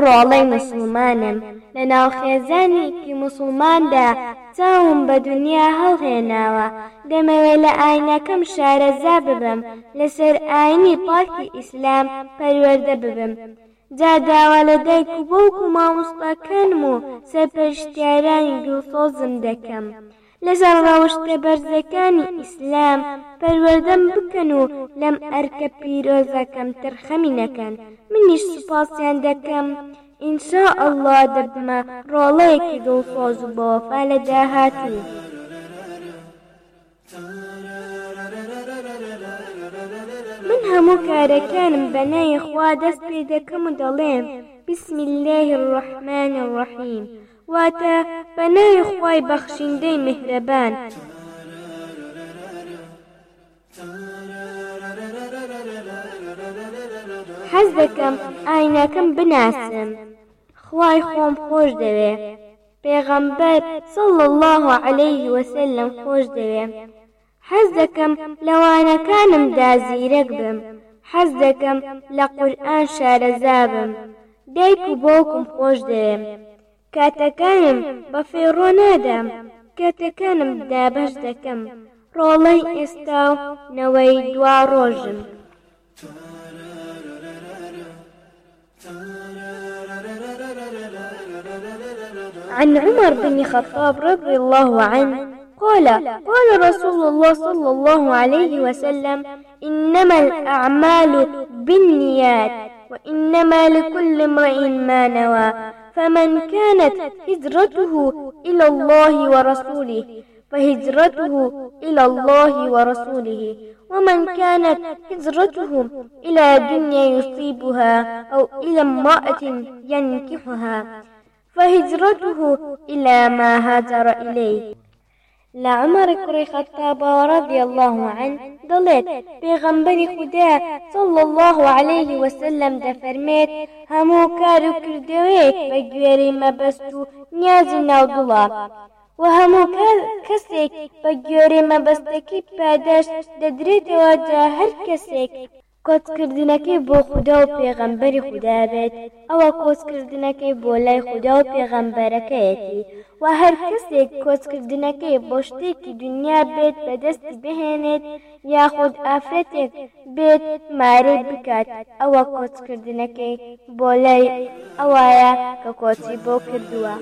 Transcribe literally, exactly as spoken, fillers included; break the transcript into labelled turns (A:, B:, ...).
A: ڕۆڵەی مسلمانم لە ناوخێزانێکی مسلماندا چاوم بە دنیا هەڵهێناوە دەمەوێت لە ئاینەکەم شارەزا ببم لەسەر ئاینی پاکی ئیسلام پەروەردە ببم جا داوا لە دایک و باوک و مامۆستاکانم و سەرپەرشتیارانی دڵسۆزم دەکەم لەسەر ڕەوشتە بەرزەکانی ئیسلام پەروەردەم بکەن و لەم ئەرکە پیرۆزەکەم تەرخەمی نەکەن منیش سوپاسیان دەکەم ئینشا ئەڵڵا دەبمە ڕۆڵەیەکی دڵسۆز و بەوەفا لە داهاتوو من هەموو کارەکانم بە ناوی خوا دەست پێ دەکەم و دەڵێم بسم الله الرحمن الرحیم واتە بە ناوی خوای بەخشندەی میهرەبان حەز دەکەم ئاینەکەم بناسم خوای خۆم خۆش دەوێ پێغەمبەر صلی الله عەلەیه وسلم خۆش دەوێ حەز دەکەم لەوانەکانمدا زیرەک بم حەز دەکەم لە قورئان شارەزا بم دایک و باوکم خۆش دەوێم کاتەکانم بە فێڕۆ نادام کاتەکانم دابەش دەکەم ڕۆڵەی ئێستا و نەوەی دوا ڕۆژم عن عمر بن الخطاب رضي الله عنه قال قال رسول الله صلى الله عليه وسلم إنما الأعمال بالنيات وإنما لكل امرئ ما نوى فمن كانت هجرته إلى الله ورسوله فهجرته إلى الله ورسوله ومن كانت هجرته إلى دنيا يصيبها أو إلى امرأة ينكحها فهجرته إلى ما هاجر إليه لعمر كري خطاب رضي الله عنه دلت پیغمبر خدا صلى الله عليه وسلم دفرميت همو كارو كردويك بگويري مبستو نيازي ناودلا وهمو كسيك بگويري مبستكي پاداش ددريت واجه هر كسيك کۆچکردنەکەی بۆ خوددا و پێغەمبەری خوددا بێت ئەوە کۆچکردنەکەی بۆ لای خوددا و پێغەمبەرەکەیەتی و هەر کەسێک کۆچکردنەکەی بۆ شتێکی دنیا بێت بەدەستی بهێنێت یاخود ئافرەتێک بێت مارەی بکات ئەوە کۆچکردنەکەی بۆ لای ئەوایە کە کۆچی بۆ کردووە